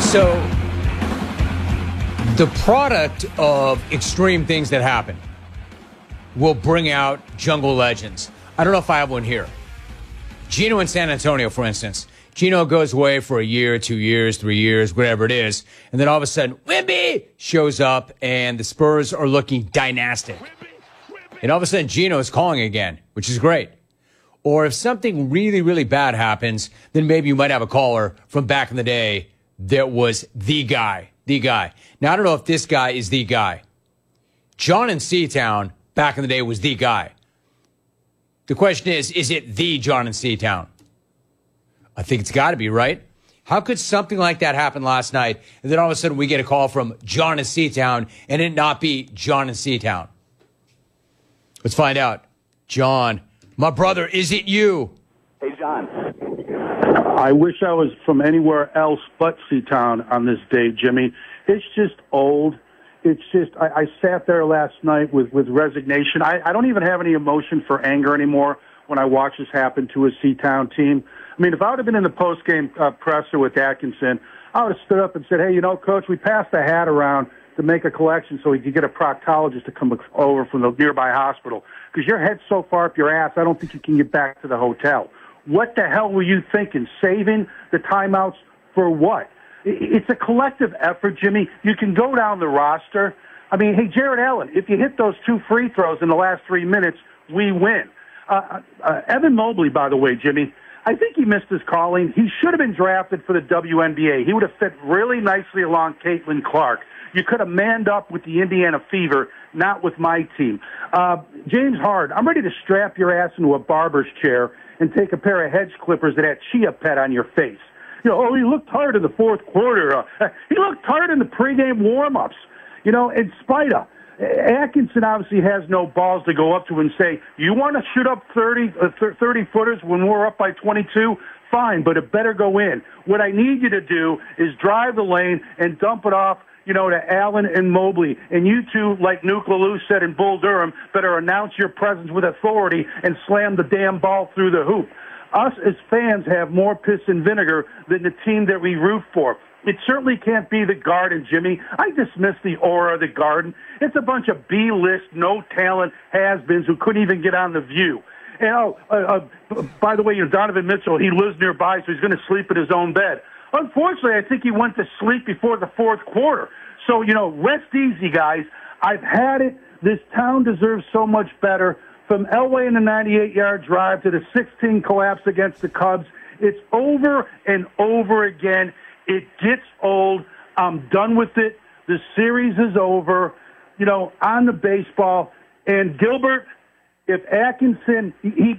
So, the product of extreme things that happen will bring out jungle legends. I don't know if I have one here. Gino in San Antonio, for instance. Gino goes away for a year, 2 years, 3 years, whatever it is. And then all of a sudden, Wimby shows up and the Spurs are looking dynastic. And all of a sudden, Gino is calling again, which is great. Or if something really, really bad happens, then maybe you might have a caller from back in the day that was the guy. The guy. Now, I don't know if this guy is the guy. John in Seatown back in the day was the guy. The question is it the John in Seatown? I think it's got to be, right? How could something like that happen last night, and then all of a sudden we get a call from John in Seatown, and it not be John in Seatown? Let's find out. John, my brother, is it you? Hey, John. I wish I was from anywhere else but Seatown on this day, Jimmy. It's just old. It's just, I sat there last night with resignation. I don't even have any emotion for anger anymore when I watch this happen to a Seatown team. I mean, if I would have been in the post-game presser with Atkinson, I would have stood up and said, hey, you know, Coach, we passed the hat around to make a collection so we could get a proctologist to come over from the nearby hospital. Because your head's so far up your ass, I don't think you can get back to the hotel. What the hell were you thinking? Saving the timeouts for what? It's a collective effort, Jimmy. You can go down the roster. I mean, hey, Jared Allen, if you hit those 2 free throws in the last 3 minutes, we win. Evan Mobley, by the way, Jimmy, I think he missed his calling. He should have been drafted for the WNBA. He would have fit really nicely along Caitlin Clark. You could have manned up with the Indiana Fever, not with my team. James Hard, I'm ready to strap your ass into a barber's chair and take a pair of hedge clippers and that Chia Pet on your face. You know, oh, he looked tired in the fourth quarter. He looked tired in the pregame warm-ups. You know, in spite of. Atkinson obviously has no balls to go up to and say, you want to shoot up 30-footers when we're up by 22? Fine, but it better go in. What I need you to do is drive the lane and dump it off, you know, to Allen and Mobley. And you two, like Nuke LaLue said in Bull Durham, better announce your presence with authority and slam the damn ball through the hoop. Us as fans have more piss and vinegar than the team that we root for. It certainly can't be the Garden, Jimmy. I dismiss the aura of the Garden. It's a bunch of B-list, no-talent has-beens who couldn't even get on The View. And, by the way, you know, Donovan Mitchell, he lives nearby, so he's going to sleep in his own bed. Unfortunately, I think he went to sleep before the fourth quarter. So, you know, rest easy, guys. I've had it. This town deserves so much better. From Elway in the 98-yard drive to the 16 collapse against the Cubs, it's over and over again. It gets old. I'm done with it. The series is over. You know, on the baseball. And Gilbert, if Atkinson,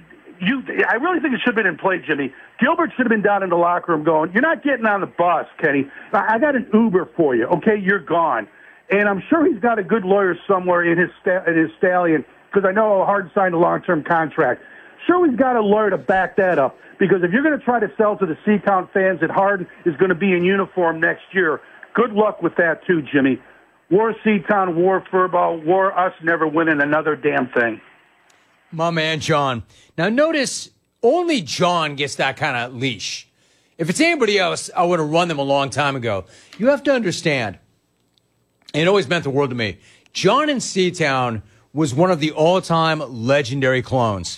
I really think it should have been in play, Jimmy. Gilbert should have been down in the locker room going, you're not getting on the bus, Kenny. I got an Uber for you. Okay, you're gone. And I'm sure he's got a good lawyer somewhere in his stallion, because I know Hard signed a long-term contract. Sure, he's got a lawyer to back that up, because if you're going to try to sell to the Seatown fans that Harden is going to be in uniform next year, good luck with that too, Jimmy. War Seatown, war Furball, war us never winning another damn thing. My man, John. Now, notice only John gets that kind of leash. If it's anybody else, I would have run them a long time ago. You have to understand, and it always meant the world to me, John in Seatown was one of the all-time legendary clones.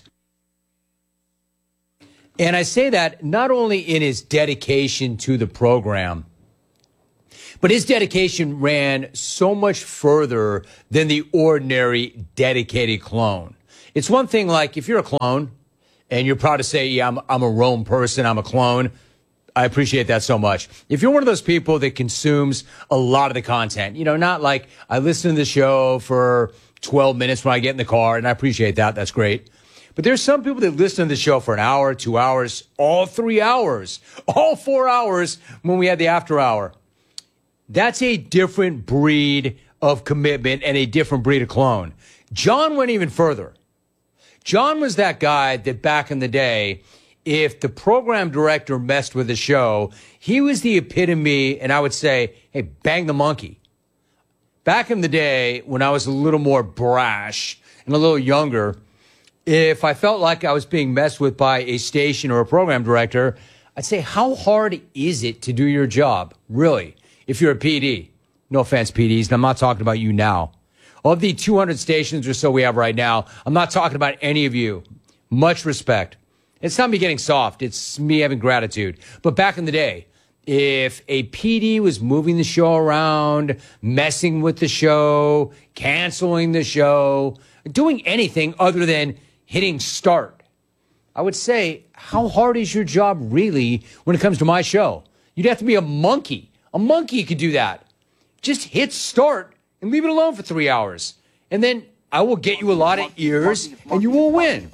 And I say that not only in his dedication to the program, but his dedication ran so much further than the ordinary dedicated clone. It's one thing, like, if you're a clone and you're proud to say, yeah, I'm a Rome person, I'm a clone, I appreciate that so much. If you're one of those people that consumes a lot of the content, you know, not like I listen to the show for 12 minutes when I get in the car, and I appreciate that. That's great. But there's some people that listen to the show for an hour, 2 hours, all 3 hours, all 4 hours when we had the after hour. That's a different breed of commitment and a different breed of clone. John went even further. John was that guy that back in the day, if the program director messed with the show, he was the epitome, and I would say, hey, bang the monkey. Back in the day, when I was a little more brash and a little younger, if I felt like I was being messed with by a station or a program director, I'd say, how hard is it to do your job? Really? if you're a PD. No offense, PDs, and I'm not talking about you now. Of the 200 stations or so we have right now, I'm not talking about any of you. Much respect. It's not me getting soft. It's me having gratitude. But back in the day, if a PD was moving the show around, messing with the show, canceling the show, doing anything other than hitting start, I would say, how hard is your job really when it comes to my show? You'd have to be a monkey. A monkey could do that. Just hit start and leave it alone for 3 hours. And then I will get you a lot of ears and you will win.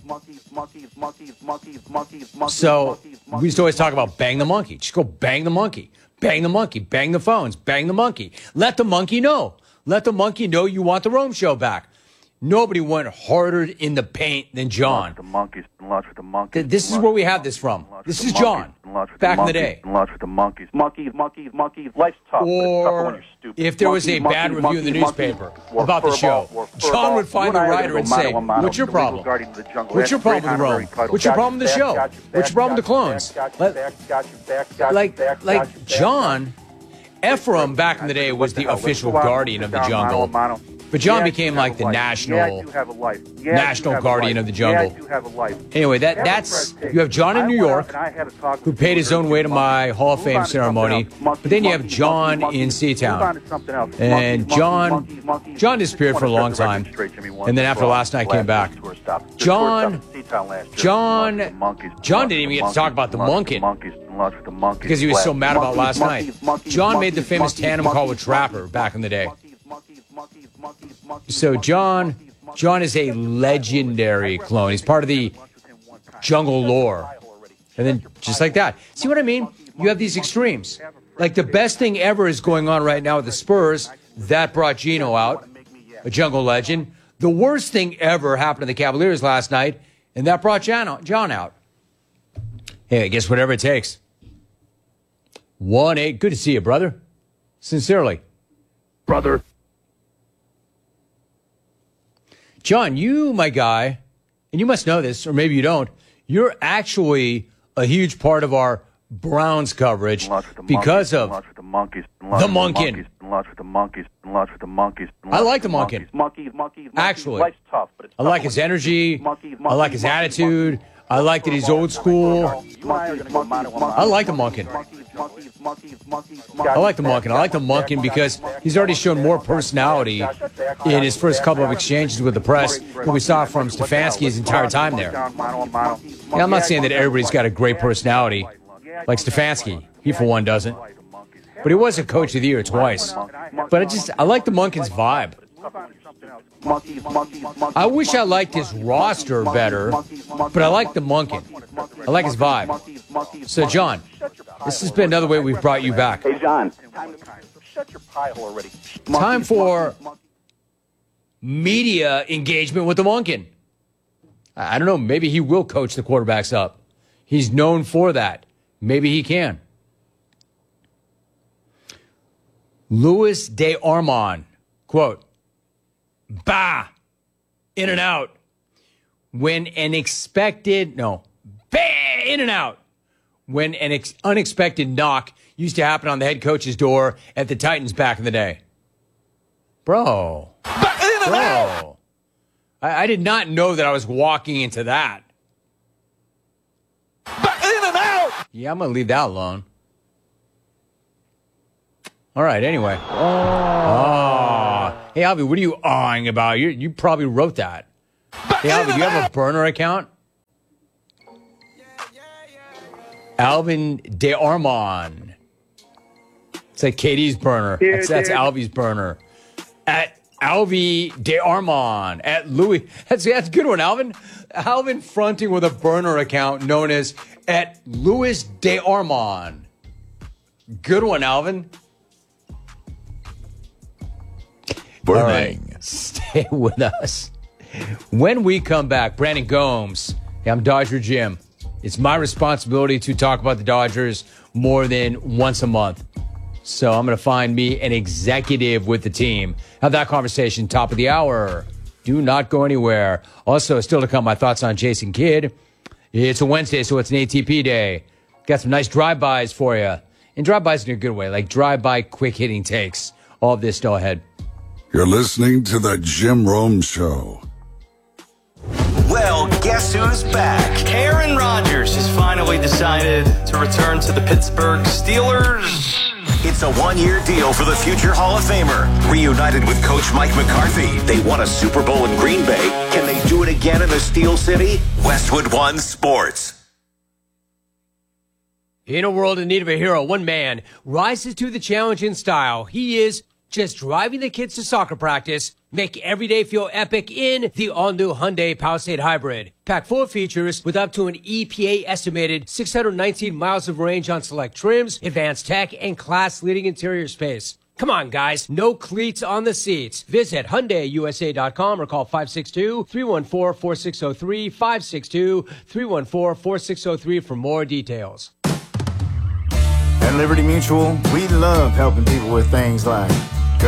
So we used to always talk about bang the monkey. Just go bang the monkey. Bang the monkey. Bang the phones. Bang the monkey. Let the monkey know. Let the monkey know you want the Rome Show back. Nobody went harder in the paint than John. This is where we have this from. This is John, back in the day. Life's tough. Or if there was a bad review in the newspaper about the show, John would find the writer and say, what's your problem? What's your problem with Rome? What's your problem with the show? What's your problem with the clones? Like John, Ephraim back in the day was the official guardian of the jungle. But John became like the national guardian of the jungle. Anyway, that's you have John in New York, who paid his own way to my Hall of Fame ceremony. But then you have John in Seatown, and John disappeared for a long time, and then after last night came back. John didn't even get to talk about the Monkin because he was so mad about last night. John made the famous tandem call with Trapper back in the day. So John is a legendary clone. He's part of the jungle lore. And then just like that. See what I mean? You have these extremes. Like the best thing ever is going on right now with the Spurs. That brought Gino out, a jungle legend. The worst thing ever happened to the Cavaliers last night, and that brought John out. Hey, I guess whatever it takes. 1-8. Good to see you, brother. Sincerely. Brother. John, you, my guy, and you must know this, or maybe you don't, you're actually a huge part of our Browns coverage because of the Monkin. I like the Monkin. Actually, I like his energy. I like his attitude. I like that he's old school. I like the Monkin. I like the Monkin. I like the Monkin because he's already shown more personality in his first couple of exchanges with the press than we saw from Stefanski his entire time there. Now, I'm not saying that everybody's got a great personality like Stefanski. He, for one, doesn't. But he was a coach of the year twice. But I like the Monkin's vibe. I wish I liked his roster better, but I like the Monkin. I like his vibe. So, John, this has been another way we've brought you back. Hey, John. Shut your pie hole already. Time for media engagement with the Monkin. I don't know. Maybe he will coach the quarterbacks up. He's known for that. Maybe he can. Louis de Armand, quote, bah, in and out. When an expected, no, bah, in and out. When an unexpected knock used to happen on the head coach's door at the Titans back in the day. Bro. I did not know that I was walking into that. In and out. Yeah, I'm going to leave that alone. All right, anyway. Oh. Hey, Alvy, what are you awing about? You probably wrote that. Hey, Alvy, do you have a burner account? Alvin de Armand. It's like Katie's burner. That's Alvy's burner. At Alvy de Armand. At Louis. That's a good one, Alvin. Alvin fronting with a burner account known as at Louis de Armand. Good one, Alvin. Burning. Right. Stay with us. When we come back, Brandon Gomes. Hey, I'm Dodger Jim. It's my responsibility to talk about the Dodgers more than once a month. So I'm going to find me an executive with the team. Have that conversation top of the hour. Do not go anywhere. Also, still to come, my thoughts on Jason Kidd. It's a Wednesday, so it's an ATP day. Got some nice drive-bys for you. And drive-bys in a good way, like drive-by quick-hitting takes. All of this still ahead. You're listening to The Jim Rome Show. Well, guess who's back? Aaron Rodgers has finally decided to return to the Pittsburgh Steelers. It's a one-year deal for the future Hall of Famer. Reunited with Coach Mike McCarthy. They won a Super Bowl in Green Bay. Can they do it again in the Steel City? Westwood One Sports. In a world in need of a hero, one man rises to the challenge in style. He is just driving the kids to soccer practice. Make every day feel epic in the all-new Hyundai Palisade Hybrid. Packed full of features with up to an EPA-estimated 619 miles of range on select trims, advanced tech, and class-leading interior space. Come on, guys. No cleats on the seats. Visit HyundaiUSA.com or call 562-314-4603, 562-314-4603 for more details. At Liberty Mutual, we love helping people with things like